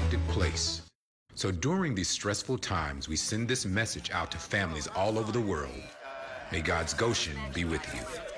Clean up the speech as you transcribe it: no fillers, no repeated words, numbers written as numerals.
protected place. So during these stressful times, we send this message out to families all over the world. May God's Goshen be with you.